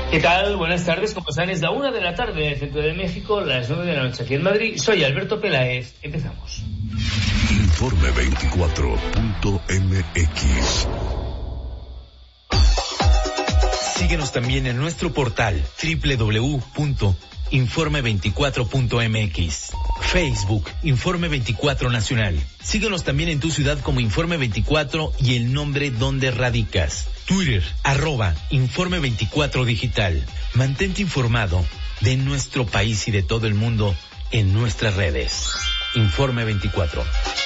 ¿Qué tal? Buenas tardes, ¿cómo están? Es la 1 de la tarde en el centro de México, las 9 de la noche aquí en Madrid. Soy Alberto Peláez. Empezamos. Informe 24.mx. Síguenos también en nuestro portal www.informe24.mx. Facebook, Informe 24 Nacional. Síguenos también en tu ciudad como Informe 24 y el nombre donde radicas. Twitter, @Informe 24 Digital. Mantente informado de nuestro país y de todo el mundo en nuestras redes. Informe 24.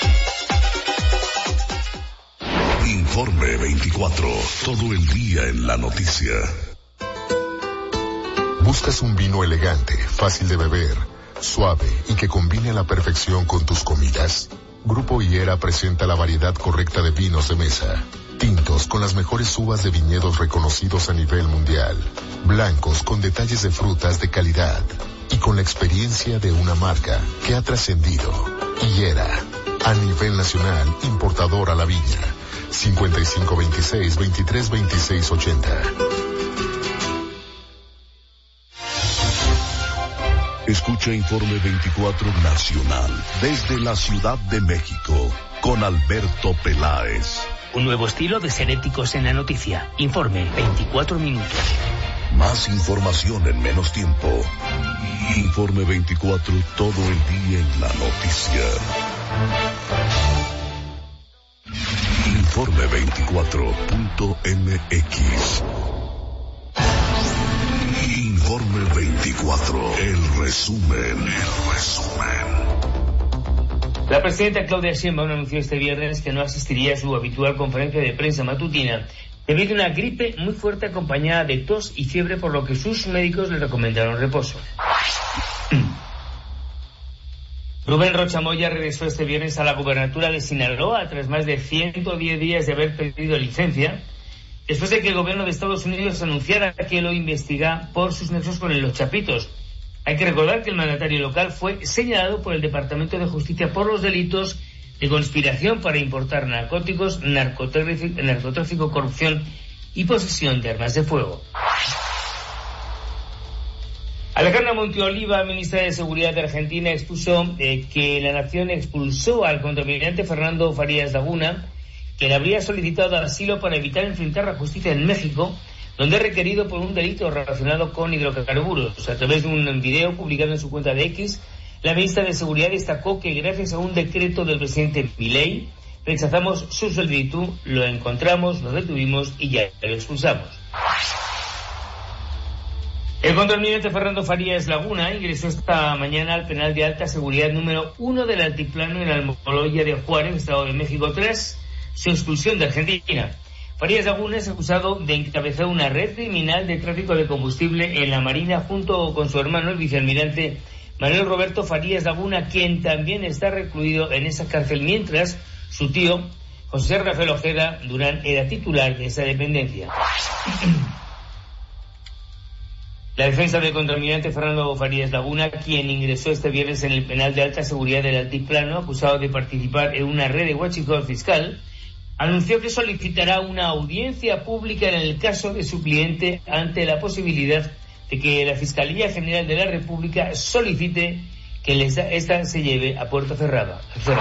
Informe 24. Todo el día en la noticia. ¿Buscas un vino elegante, fácil de beber, suave y que combine a la perfección con tus comidas? Grupo Higuera presenta la variedad correcta de vinos de mesa. Tintos con las mejores uvas de viñedos reconocidos a nivel mundial. Blancos con detalles de frutas de calidad. Y con la experiencia de una marca que ha trascendido. Higuera, a nivel nacional, importador a la viña. 5526-232680. Escucha Informe 24 Nacional desde la Ciudad de México con Alberto Peláez. Un nuevo estilo de ser éticos en la noticia. Informe 24 minutos. Más información en menos tiempo. Informe 24 todo el día en la noticia. Informe 24.mx. Informe 24. El resumen. La presidenta Claudia Sheinbaum anunció este viernes que no asistiría a su habitual conferencia de prensa matutina debido a una gripe muy fuerte acompañada de tos y fiebre, por lo que sus médicos le recomendaron reposo. Rubén Rocha Moya regresó este viernes a la gubernatura de Sinaloa tras más de 110 días de haber pedido licencia, después de que el gobierno de Estados Unidos anunciara que lo investiga por sus nexos con Los Chapitos. Hay que recordar que el mandatario local fue señalado por el Departamento de Justicia por los delitos de conspiración para importar narcóticos, narcotráfico, corrupción y posesión de armas de fuego. Alejandra Montioliva, ministra de Seguridad de Argentina, expuso que la nación expulsó al contaminante Fernando Farías Laguna, que le habría solicitado asilo para evitar enfrentar la justicia en México, donde es requerido por un delito relacionado con hidrocarburos. A través de un video publicado en su cuenta de X, la ministra de Seguridad destacó que gracias a un decreto del presidente Milei, rechazamos su solicitud, lo encontramos, lo detuvimos y ya lo expulsamos. El contaminante Fernando Farías Laguna ingresó esta mañana al penal de alta seguridad número 1 del Altiplano en Almoloya de Juárez, Estado de México, tras su expulsión de Argentina. Farías Laguna es acusado de encabezar una red criminal de tráfico de combustible en la Marina junto con su hermano, el vicealmirante Manuel Roberto Farías Laguna, quien también está recluido en esa cárcel, mientras su tío, José Rafael Ojeda Durán, era titular de esa dependencia. La defensa del contaminante Fernando Farías Laguna, quien ingresó este viernes en el penal de alta seguridad del Altiplano, acusado de participar en una red de huachicol fiscal, anunció que solicitará una audiencia pública en el caso de su cliente ante la posibilidad de que la Fiscalía General de la República solicite que esta se lleve a puerta cerrada.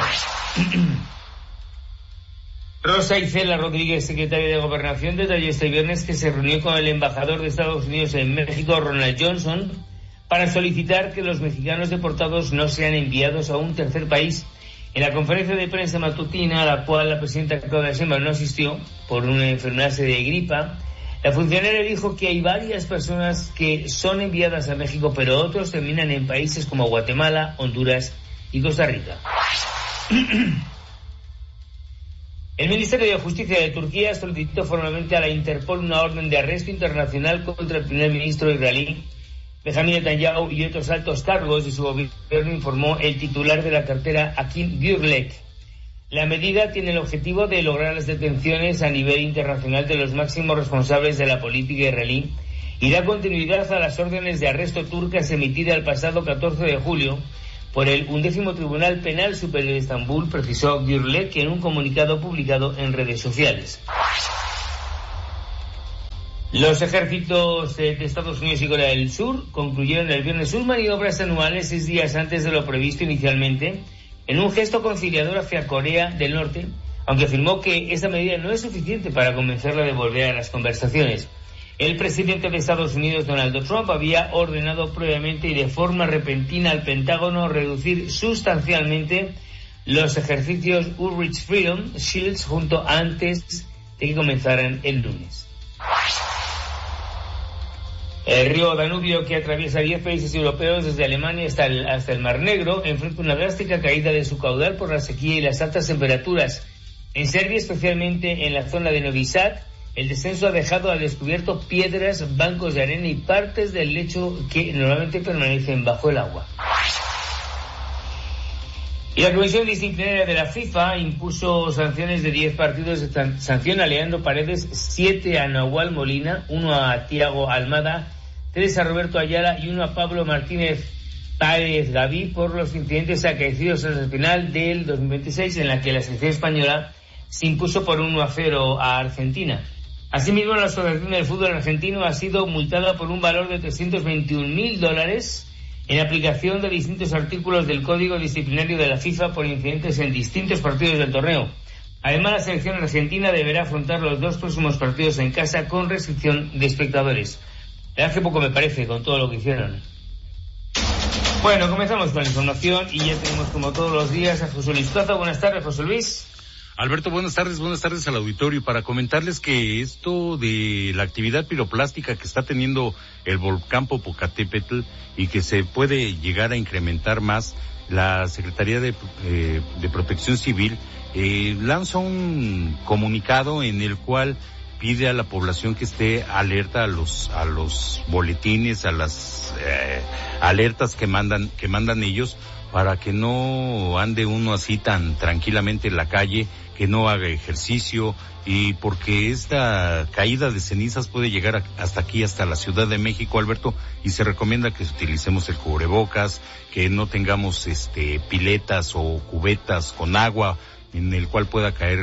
Rosa Isela Rodríguez, secretaria de Gobernación, detalló este viernes que se reunió con el embajador de Estados Unidos en México, Ronald Johnson, para solicitar que los mexicanos deportados no sean enviados a un tercer país. En la conferencia de prensa matutina, a la cual la presidenta Claudia Sheinbaum no asistió por una enfermedad de gripa, la funcionaria dijo que hay varias personas que son enviadas a México, pero otros terminan en países como Guatemala, Honduras y Costa Rica. El Ministerio de Justicia de Turquía solicitó formalmente a la Interpol una orden de arresto internacional contra el primer ministro israelí Benjamin Netanyahu y otros altos cargos de su gobierno, informó el titular de la cartera, Akim Gürlek. La medida tiene el objetivo de lograr las detenciones a nivel internacional de los máximos responsables de la política israelí y da continuidad a las órdenes de arresto turcas emitidas el pasado 14 de julio por el 11º Tribunal Penal Superior de Estambul, precisó Gürlek en un comunicado publicado en redes sociales. Los ejércitos de Estados Unidos y Corea del Sur concluyeron el viernes sus maniobras anuales 6 días antes de lo previsto inicialmente, en un gesto conciliador hacia Corea del Norte, aunque afirmó que esta medida no es suficiente para convencerla de volver a las conversaciones. El presidente de Estados Unidos, Donald Trump, había ordenado previamente y de forma repentina al Pentágono reducir sustancialmente los ejercicios Ulrich Freedom Shields junto antes de que comenzaran el lunes. El río Danubio, que atraviesa 10 países europeos desde Alemania hasta el Mar Negro, enfrenta una drástica caída de su caudal por la sequía y las altas temperaturas. En Serbia, especialmente en la zona de Novi Sad, el descenso ha dejado al descubierto piedras, bancos de arena y partes del lecho que normalmente permanecen bajo el agua. Y la Comisión Disciplinaria de la FIFA impuso sanciones de 10 partidos de sanción a Leandro Paredes, 7 a Nahual Molina, 1 a Thiago Almada, 3 a Roberto Ayala y 1 a Pablo Martínez Páez Gaví por los incidentes acaecidos en la final del 2026 en la que la selección española se impuso por 1-0 a Argentina. Asimismo, la Asociación del Fútbol Argentino ha sido multada por un valor de $321.000 en aplicación de distintos artículos del Código Disciplinario de la FIFA por incidentes en distintos partidos del torneo. Además, la selección argentina deberá afrontar los 2 próximos partidos en casa con restricción de espectadores. Hace poco me parece, con todo lo que hicieron. Bueno, comenzamos con la información y ya tenemos como todos los días a José Luis Plaza. Buenas tardes, José Luis. Alberto, buenas tardes al auditorio. Para comentarles que esto de la actividad piroplástica que está teniendo el volcán Popocatépetl y que se puede llegar a incrementar más, la Secretaría de Protección Civil lanza un comunicado en el cual pide a la población que esté alerta a los boletines, a las alertas que mandan ellos, para que no ande uno así tan tranquilamente en la calle, que no haga ejercicio, y porque esta caída de cenizas puede llegar hasta aquí, hasta la Ciudad de México, Alberto, y se recomienda que utilicemos el cubrebocas, que no tengamos piletas o cubetas con agua en el cual pueda caer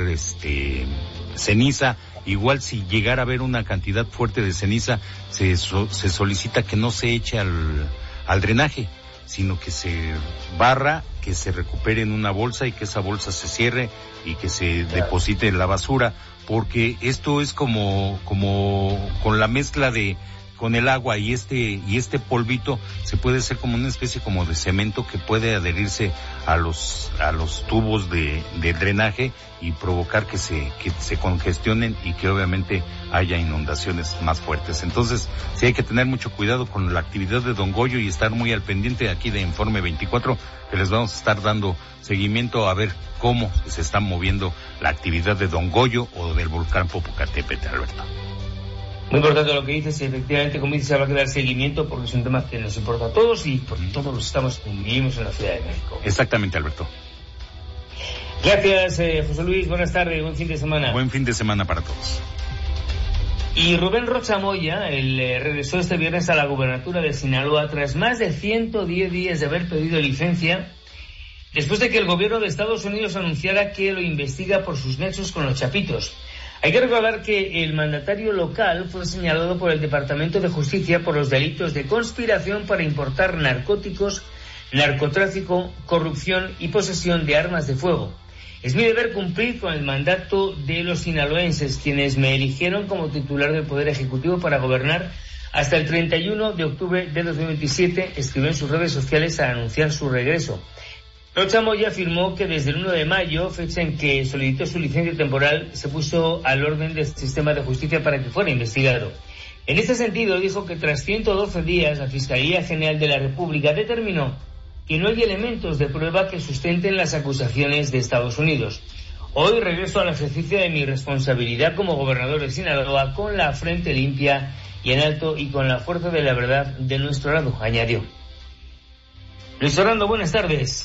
ceniza. Igual si llegara a haber una cantidad fuerte de ceniza, se solicita que no se eche al drenaje, sino que se barra, que se recupere en una bolsa y que esa bolsa se cierre y que se deposite en la basura, porque esto es como con la mezcla con el agua y este polvito, se puede hacer como una especie como de cemento que puede adherirse a los tubos de drenaje y provocar que se congestionen y que obviamente haya inundaciones más fuertes. Entonces, sí hay que tener mucho cuidado con la actividad de Don Goyo y estar muy al pendiente aquí de Informe 24, que les vamos a estar dando seguimiento a ver cómo se está moviendo la actividad de Don Goyo o del volcán Popocatépetl, Alberto. Muy importante lo que dices, y efectivamente, como dices, habrá que dar seguimiento porque es un tema que nos importa a todos y porque todos vivimos en la Ciudad de México. Exactamente, Alberto. Gracias, José Luis. Buenas tardes, buen fin de semana. Buen fin de semana para todos. Y Rubén Rocha Moya, regresó este viernes a la gubernatura de Sinaloa tras más de 110 días de haber pedido licencia, después de que el gobierno de Estados Unidos anunciara que lo investiga por sus nexos con los Chapitos. Hay que recordar que el mandatario local fue señalado por el Departamento de Justicia por los delitos de conspiración para importar narcóticos, narcotráfico, corrupción y posesión de armas de fuego. Es mi deber cumplir con el mandato de los sinaloenses, quienes me eligieron como titular del Poder Ejecutivo para gobernar hasta el 31 de octubre de 2027, escribió en sus redes sociales al anunciar su regreso. Rocha Moya afirmó que desde el 1 de mayo, fecha en que solicitó su licencia temporal, se puso al orden del sistema de justicia para que fuera investigado. En este sentido, dijo que tras 112 días, la Fiscalía General de la República determinó que no hay elementos de prueba que sustenten las acusaciones de Estados Unidos. Hoy regreso al ejercicio de mi responsabilidad como gobernador de Sinaloa con la frente limpia y en alto y con la fuerza de la verdad de nuestro lado, añadió. Luis Orlando, buenas tardes.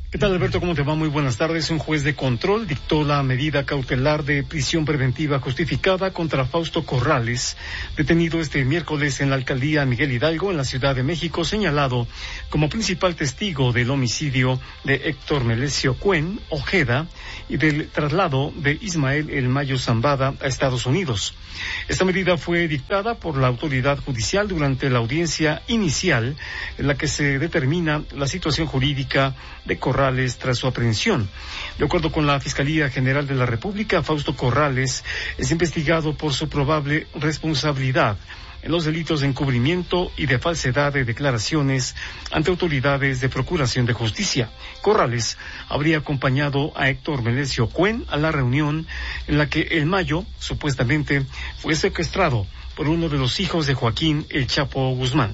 ¿Qué tal, Alberto? ¿Cómo te va? Muy buenas tardes. Un juez de control dictó la medida cautelar de prisión preventiva justificada contra Fausto Corrales, detenido este miércoles en la alcaldía Miguel Hidalgo, en la Ciudad de México, señalado como principal testigo del homicidio de Héctor Melesio Cuen Ojeda y del traslado de Ismael El Mayo Zambada a Estados Unidos. Esta medida fue dictada por la autoridad judicial durante la audiencia inicial en la que se determina la situación jurídica de Corrales tras su aprehensión. De acuerdo con la Fiscalía General de la República, Fausto Corrales es investigado por su probable responsabilidad en los delitos de encubrimiento y de falsedad de declaraciones ante autoridades de procuración de justicia. Corrales habría acompañado a Héctor Melesio Cuen a la reunión en la que El Mayo supuestamente fue secuestrado por uno de los hijos de Joaquín El Chapo Guzmán.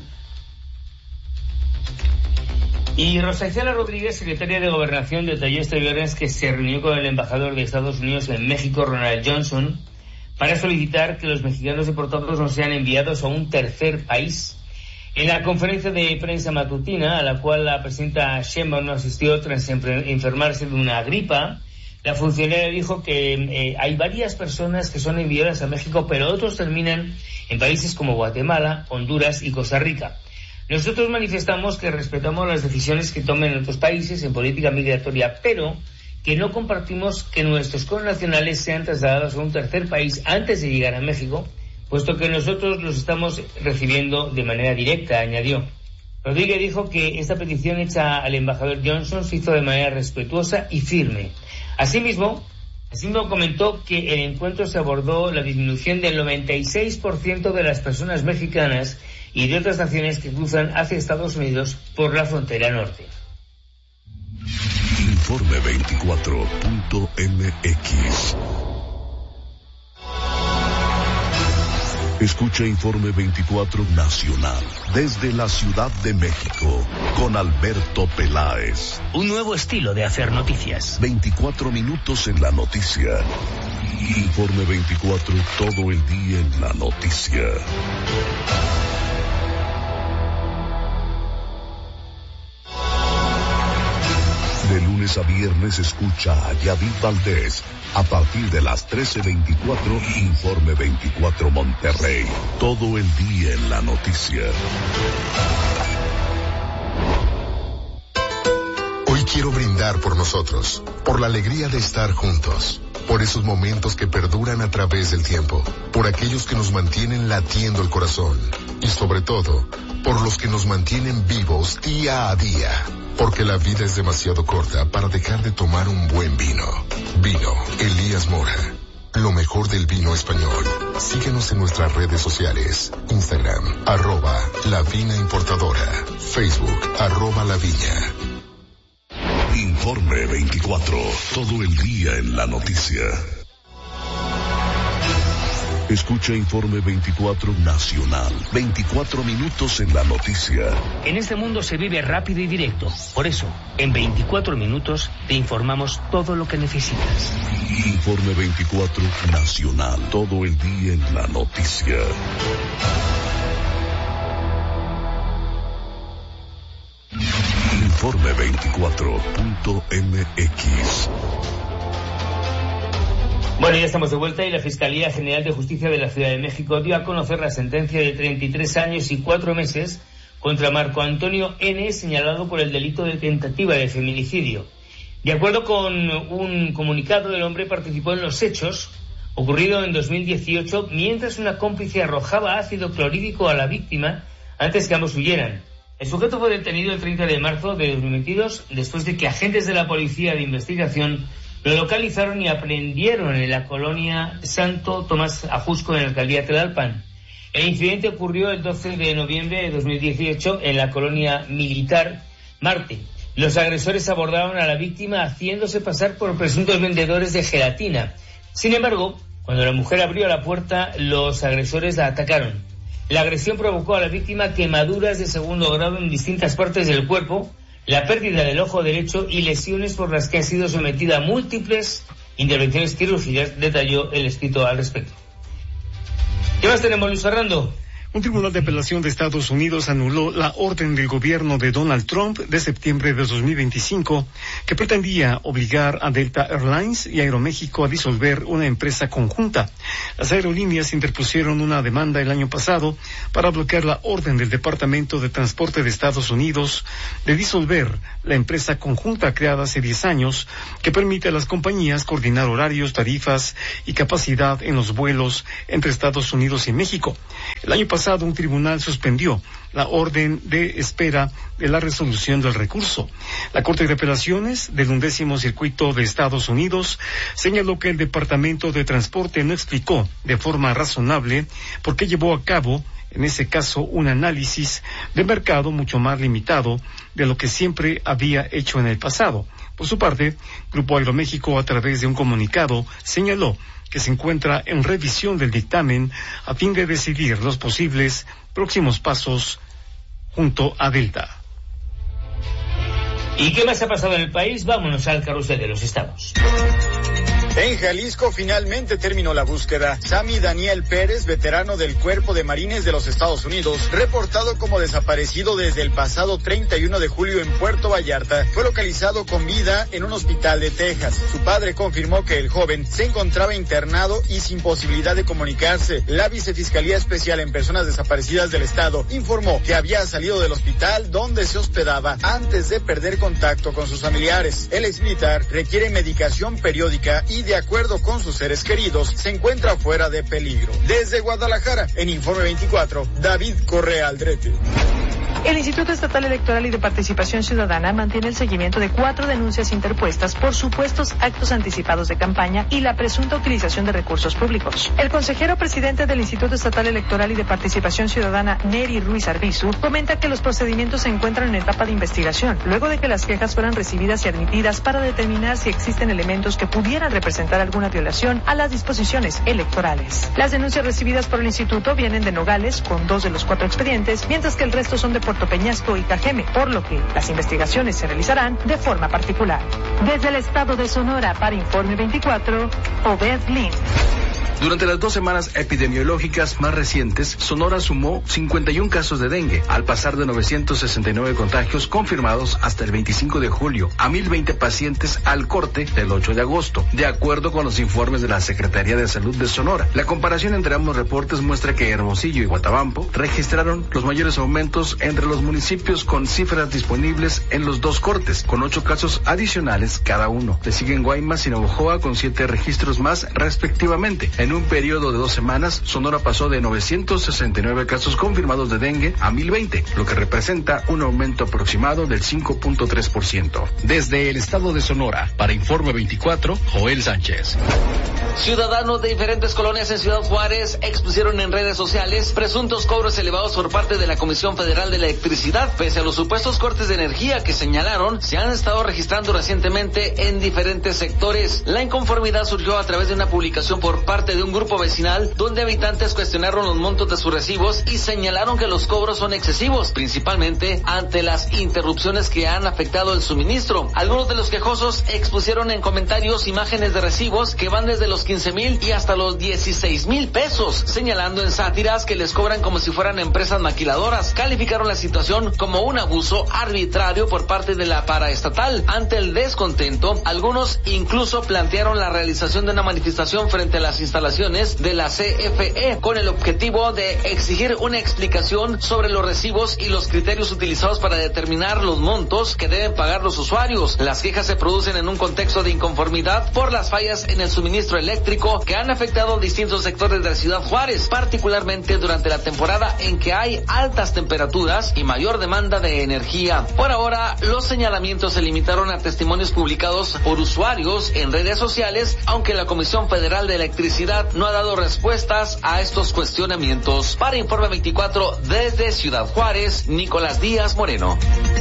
Y Rosa Isela Rodríguez, secretaria de Gobernación, detalló este viernes que se reunió con el embajador de Estados Unidos en México, Ronald Johnson, para solicitar que los mexicanos deportados no sean enviados a un tercer país. En la conferencia de prensa matutina, a la cual la presidenta Sheinbaum no asistió tras enfermarse de una gripa, la funcionaria dijo que hay varias personas que son enviadas a México, pero otros terminan en países como Guatemala, Honduras y Costa Rica. Nosotros manifestamos que respetamos las decisiones que tomen otros países en política migratoria, pero que no compartimos que nuestros connacionales sean trasladados a un tercer país antes de llegar a México, puesto que nosotros los estamos recibiendo de manera directa, añadió. Rodríguez dijo que esta petición hecha al embajador Johnson se hizo de manera respetuosa y firme. Asimismo comentó que el encuentro se abordó la disminución del 96% de las personas mexicanas y de otras naciones que cruzan hacia Estados Unidos por la frontera norte. Informe 24.mx. Escucha Informe 24 Nacional desde la Ciudad de México con Alberto Peláez. Un nuevo estilo de hacer noticias. 24 minutos en la noticia. Informe 24 todo el día en la noticia. De lunes a viernes escucha a Yadid Valdés a partir de las 13:24, Informe 24 Monterrey. Todo el día en la noticia. Hoy quiero brindar por nosotros, por la alegría de estar juntos, por esos momentos que perduran a través del tiempo, por aquellos que nos mantienen latiendo el corazón y sobre todo, por los que nos mantienen vivos día a día. Porque la vida es demasiado corta para dejar de tomar un buen vino. Vino Elías Mora. Lo mejor del vino español. Síguenos en nuestras redes sociales. Instagram, @La Vina Importadora. Facebook, @La Viña. Informe 24. Todo el día en la noticia. Escucha Informe 24 Nacional. 24 minutos en la noticia. En este mundo se vive rápido y directo. Por eso, en 24 minutos te informamos todo lo que necesitas. Informe 24 Nacional. Todo el día en la noticia. Informe 24.mx. Bueno, ya estamos de vuelta y la Fiscalía General de Justicia de la Ciudad de México dio a conocer la sentencia de 33 años y 4 meses contra Marco Antonio N., señalado por el delito de tentativa de feminicidio. De acuerdo con un comunicado, el hombre participó en los hechos ocurridos en 2018 mientras una cómplice arrojaba ácido clorhídrico a la víctima antes que ambos huyeran. El sujeto fue detenido el 30 de marzo de 2022 después de que agentes de la Policía de Investigación lo localizaron y aprendieron en la colonia Santo Tomás Ajusco, en la alcaldía Tlalpan. El incidente ocurrió el 12 de noviembre de 2018 en la colonia militar Marte. Los agresores abordaron a la víctima haciéndose pasar por presuntos vendedores de gelatina. Sin embargo, cuando la mujer abrió la puerta, los agresores la atacaron. La agresión provocó a la víctima quemaduras de segundo grado en distintas partes del cuerpo, la pérdida del ojo derecho y lesiones por las que ha sido sometida a múltiples intervenciones quirúrgicas, detalló el escrito al respecto. ¿Qué más tenemos, Luis Fernando? Un tribunal de apelación de Estados Unidos anuló la orden del gobierno de Donald Trump de septiembre de 2025 que pretendía obligar a Delta Airlines y Aeroméxico a disolver una empresa conjunta. Las aerolíneas interpusieron una demanda el año pasado para bloquear la orden del Departamento de Transporte de Estados Unidos de disolver la empresa conjunta creada hace 10 años que permite a las compañías coordinar horarios, tarifas y capacidad en los vuelos entre Estados Unidos y México. El año pasado un tribunal suspendió la orden de espera de la resolución del recurso. La Corte de Apelaciones del 11º Circuito de Estados Unidos señaló que el Departamento de Transporte no explicó de forma razonable por qué llevó a cabo en ese caso un análisis de mercado mucho más limitado de lo que siempre había hecho en el pasado. Por su parte, Grupo Aeroméxico, a través de un comunicado, señaló que se encuentra en revisión del dictamen a fin de decidir los posibles próximos pasos junto a Delta. ¿Y qué más ha pasado en el país? Vámonos al carrusel de los estados. En Jalisco finalmente terminó la búsqueda. Sammy Daniel Pérez, veterano del Cuerpo de Marines de los Estados Unidos, reportado como desaparecido desde el pasado 31 de julio en Puerto Vallarta, fue localizado con vida en un hospital de Texas. Su padre confirmó que el joven se encontraba internado y sin posibilidad de comunicarse. La Vicefiscalía Especial en Personas Desaparecidas del Estado informó que había salido del hospital donde se hospedaba antes de perder contacto con sus familiares. El exmilitar requiere medicación periódica y de acuerdo con sus seres queridos, se encuentra fuera de peligro. Desde Guadalajara, en Informe 24, David Correa Aldrete. El Instituto Estatal Electoral y de Participación Ciudadana mantiene el seguimiento de 4 denuncias interpuestas por supuestos actos anticipados de campaña y la presunta utilización de recursos públicos. El consejero presidente del Instituto Estatal Electoral y de Participación Ciudadana, Neri Ruiz Arbizu, comenta que los procedimientos se encuentran en etapa de investigación, luego de que las quejas fueran recibidas y admitidas para determinar si existen elementos que pudieran representar alguna violación a las disposiciones electorales. Las denuncias recibidas por el instituto vienen de Nogales, con 2 de los 4 expedientes, mientras que el resto son de Puerto Peñasco y Cajeme, por lo que las investigaciones se realizarán de forma particular. Desde el estado de Sonora, para Informe 24, Obed Lin. Durante las 2 semanas epidemiológicas más recientes, Sonora sumó 51 casos de dengue, al pasar de 969 contagios confirmados hasta el 25 de julio a 1,020 pacientes al corte del 8 de agosto, de acuerdo con los informes de la Secretaría de Salud de Sonora. La comparación entre ambos reportes muestra que Hermosillo y Guatabampo registraron los mayores aumentos entre los municipios con cifras disponibles en los 2 cortes, con 8 casos adicionales cada uno. Le siguen Guaymas y Navojoa con 7 registros más respectivamente. En un periodo de 2 semanas, Sonora pasó de 969 casos confirmados de dengue a 1,020, lo que representa un aumento aproximado del 5.3%. Desde el estado de Sonora, para Informe 24, Joel Sánchez. Ciudadanos de diferentes colonias en Ciudad Juárez expusieron en redes sociales presuntos cobros elevados por parte de la Comisión Federal de Electricidad, pese a los supuestos cortes de energía que señalaron se han estado registrando recientemente en diferentes sectores. La inconformidad surgió a través de una publicación por parte de un grupo vecinal donde habitantes cuestionaron los montos de sus recibos y señalaron que los cobros son excesivos, principalmente ante las interrupciones que han afectado el suministro. Algunos de los quejosos expusieron en comentarios imágenes de recibos que van desde los 15,000 y hasta los 16,000 pesos, señalando en sátiras que les cobran como si fueran empresas maquiladoras. Calificaron la situación como un abuso arbitrario por parte de la paraestatal. Ante el descontento, algunos incluso plantearon la realización de una manifestación frente a las instalaciones de la CFE con el objetivo de exigir una explicación sobre los recibos y los criterios utilizados para determinar los montos que deben pagar los usuarios. Las quejas se producen en un contexto de inconformidad por las fallas en el suministro eléctrico que han afectado distintos sectores de la Ciudad Juárez, particularmente durante la temporada en que hay altas temperaturas y mayor demanda de energía. Por ahora, los señalamientos se limitaron a testimonios publicados por usuarios en redes sociales, aunque la Comisión Federal de Electricidad no ha dado respuestas a estos cuestionamientos. Para Informe 24, desde Ciudad Juárez, Nicolás Díaz Moreno.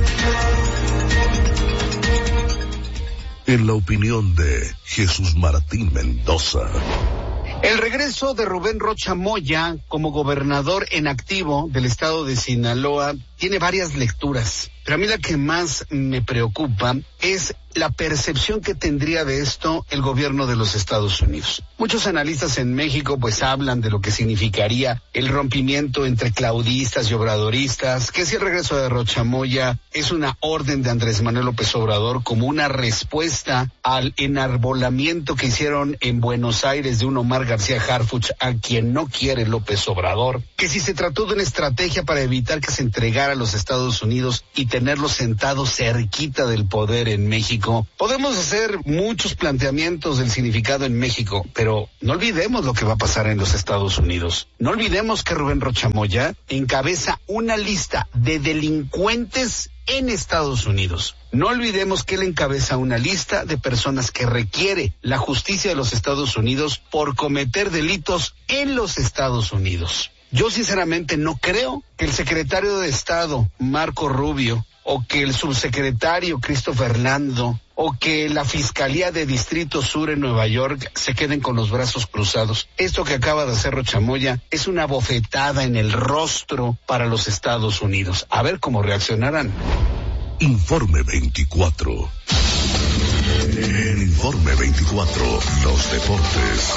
En la opinión de Jesús Martín Mendoza. El regreso de Rubén Rocha Moya como gobernador en activo del estado de Sinaloa tiene varias lecturas. Pero a mí la que más me preocupa es la percepción que tendría de esto el gobierno de los Estados Unidos. Muchos analistas en México pues hablan de lo que significaría el rompimiento entre claudistas y obradoristas, que si el regreso de Rocha Moya es una orden de Andrés Manuel López Obrador como una respuesta al enarbolamiento que hicieron en Buenos Aires de un Omar García Harfuch a quien no quiere López Obrador, que si se trató de una estrategia para evitar que se entregara a los Estados Unidos y tenerlos sentados cerquita del poder en México. Podemos hacer muchos planteamientos del significado en México, pero no olvidemos lo que va a pasar en los Estados Unidos. No olvidemos que Rubén Rocha Moya encabeza una lista de delincuentes en Estados Unidos. No olvidemos que él encabeza una lista de personas que requiere la justicia de los Estados Unidos por cometer delitos en los Estados Unidos. Yo sinceramente no creo que el secretario de Estado, Marco Rubio, o que el subsecretario Christopher Lando, o que la Fiscalía de Distrito Sur en Nueva York se queden con los brazos cruzados. Esto que acaba de hacer Rocha Moya es una bofetada en el rostro para los Estados Unidos. A ver cómo reaccionarán. Informe 24. En Informe 24, los deportes.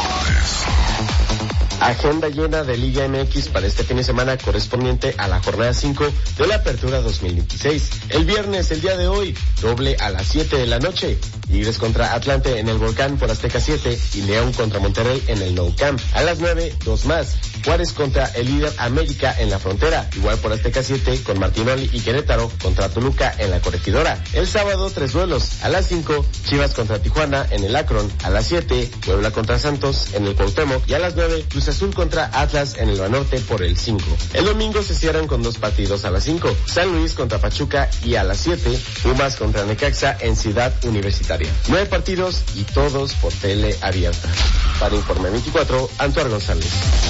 Agenda llena de Liga MX para este fin de semana correspondiente a la jornada 5 de la Apertura 2026. El viernes, el día de hoy, doble a las 7 de la noche. Tigres contra Atlante en el Volcán por Azteca 7 y León contra Monterrey en el Nou Camp. A las 9, dos más. Juárez contra el líder América en la Frontera, igual por Azteca 7 con Martinoli y Querétaro contra Toluca en la Corregidora. El sábado, 3 duelos. A las 5, Chivas contra Tijuana en el Akron. A las 7, Puebla contra Santos en el Cuauhtémoc. Y a las 9, Cruz Azul contra Atlas en el Banorte por el 5. El domingo se cierran con 2 partidos a las 5. San Luis contra Pachuca y a las 7, Pumas contra Necaxa en Ciudad Universitaria. 9 partidos y todos por tele abierta. Para Informe 24, Antuar González.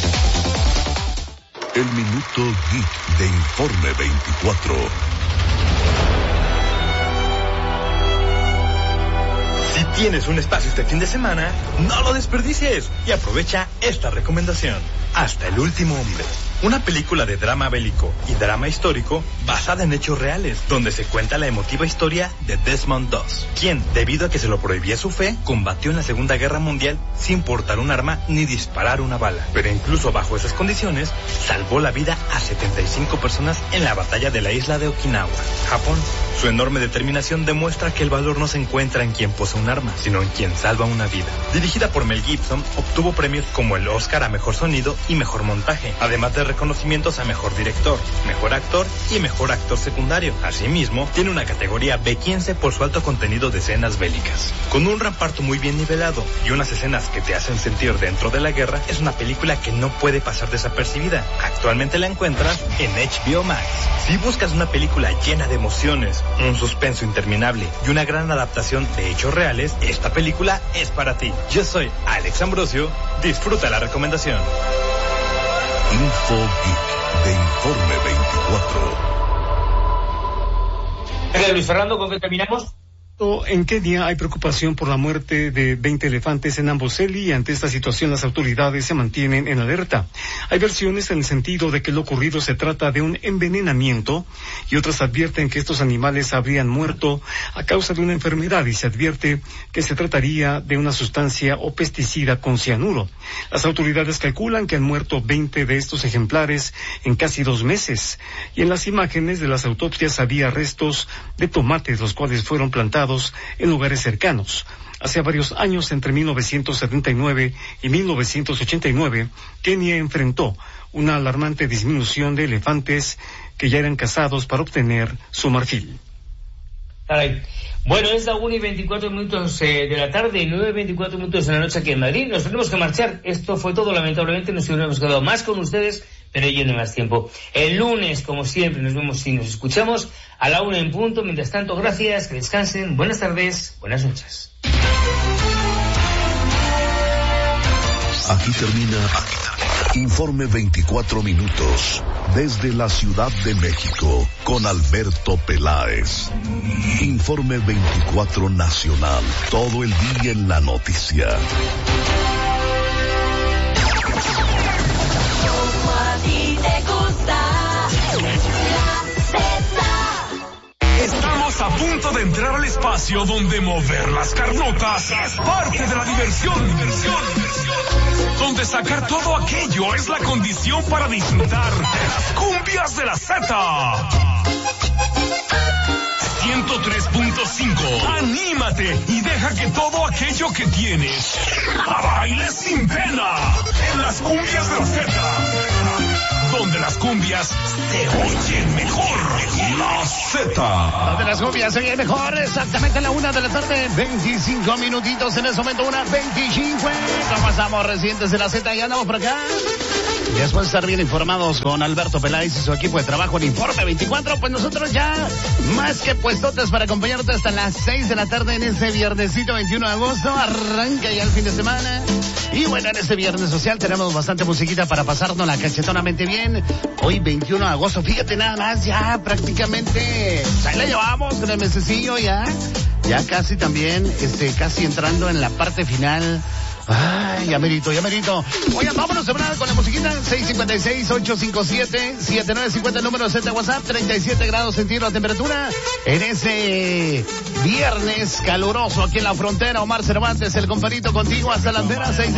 El Minuto Geek de Informe 24. Si tienes un espacio este fin de semana, no lo desperdicies y aprovecha esta recomendación. Hasta el último hombre. Una película de drama bélico y drama histórico basada en hechos reales, donde se cuenta la emotiva historia de Desmond Doss, quien, debido a que se lo prohibía su fe, combatió en la Segunda Guerra Mundial sin portar un arma ni disparar una bala. Pero incluso bajo esas condiciones, salvó la vida a 75 personas en la batalla de la isla de Okinawa, Japón. Su enorme determinación demuestra que el valor no se encuentra en quien posee un arma, sino en quien salva una vida. Dirigida por Mel Gibson, obtuvo premios como el Oscar a Mejor Sonido y Mejor Montaje, además de reconocimientos a Mejor Director, Mejor Actor y Mejor Actor Secundario. Asimismo, tiene una categoría B15 por su alto contenido de escenas bélicas. Con un reparto muy bien nivelado y unas escenas que te hacen sentir dentro de la guerra, es una película que no puede pasar desapercibida. Actualmente la encuentras en HBO Max. Si buscas una película llena de emociones, un suspenso interminable y una gran adaptación de hechos reales, esta película es para ti. Yo soy Alex Ambrosio, disfruta la recomendación. Info Geek de Informe 24. Luis Fernando, ¿con qué terminamos? En Kenia hay preocupación por la muerte de 20 elefantes en Amboseli y ante esta situación las autoridades se mantienen en alerta. Hay versiones en el sentido de que lo ocurrido se trata de un envenenamiento y otras advierten que estos animales habrían muerto a causa de una enfermedad y se advierte que se trataría de una sustancia o pesticida con cianuro. Las autoridades calculan que han muerto 20 de estos ejemplares en casi 2 meses y en las imágenes de las autopsias había restos de tomates los cuales fueron plantados en lugares cercanos. Hace varios años, entre 1979 y 1989, Kenia enfrentó una alarmante disminución de elefantes que ya eran cazados para obtener su marfil. Caray. Bueno, es la 1:24 de la tarde, 9:24 de la noche aquí en Madrid. Nos tenemos que marchar. Esto fue todo, lamentablemente nos hubiéramos quedado más con ustedes, pero ya no hay más tiempo. El lunes, como siempre, nos vemos y nos escuchamos a la 1 en punto. Mientras tanto, gracias, que descansen, buenas tardes, buenas noches. Aquí termina Informe 24 minutos desde la Ciudad de México con Alberto Peláez. Informe 24 Nacional, todo el día en la noticia. Como a ti te gusta, la Z. espacio donde mover las carnotas es parte de la diversión. Donde sacar todo aquello es la condición para disfrutar de las cumbias de la Z. 103.5. Anímate y deja que todo aquello que tienes baile sin pena en las cumbias de la Z. Donde las cumbias se oyen mejor. La Z. Donde las cumbias se oyen mejor. Exactamente a la 1 de la tarde. 25 minutitos en ese momento. 1:25. ¿Cómo estamos, recientes de la Z? Ya andamos por acá. Después de estar bien informados con Alberto Peláez y su equipo de trabajo en Informe 24, pues nosotros ya más que puestotes para acompañarte hasta las 6 de la tarde en ese viernesito 21 de agosto. Arranca ya el fin de semana. Y bueno, en este viernes social tenemos bastante musiquita para pasarnos la cachetonamente bien. Hoy 21 de agosto, fíjate nada más, ya prácticamente, ahí la llevamos con el mesecillo ya casi también, casi entrando en la parte final. Ay, ya merito. Oigan, vámonos a hablar con la musiquita. 656-857-7950, el número Z de WhatsApp. 37 grados centígrados la temperatura en ese viernes caluroso aquí en la frontera. Omar Cervantes, el compadrito contigo hasta la antena 6.